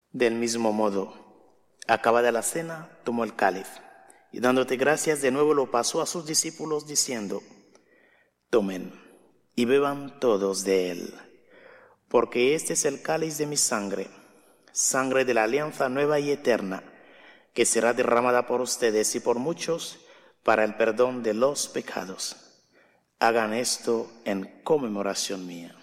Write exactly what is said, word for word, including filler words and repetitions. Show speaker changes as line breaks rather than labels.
Del mismo modo, acabada la cena, tomó el cáliz, y dándote gracias de nuevo lo pasó a sus discípulos diciendo: tomen y beban todos de él, porque este es el cáliz de mi sangre, sangre de la alianza nueva y eterna, que será derramada por ustedes y por muchos para el perdón de los pecados. Hagan esto en conmemoración mía.